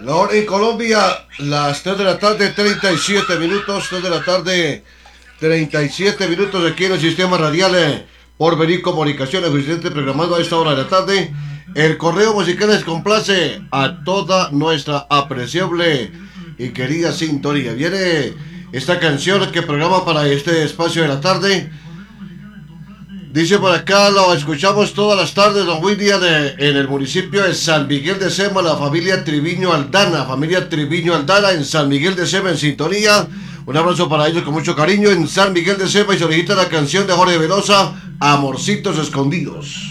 La hora en Colombia, las 3 de la tarde, 37 minutos, 3 de la tarde, 37 minutos aquí en el sistema radial Porvenir Comunicaciones, presidente programando a esta hora de la tarde. El correo musical les complace a toda nuestra apreciable y querida sintonía. Viene esta canción que programa para este espacio de la tarde. Dice por acá, lo escuchamos todas las tardes, don William, en el municipio de San Miguel de Sema, la familia Triviño Aldana, en San Miguel de Sema, en sintonía. Un abrazo para ellos con mucho cariño en San Miguel de Sema, y se solicita la canción de Jorge Velosa, Amorcitos Escondidos.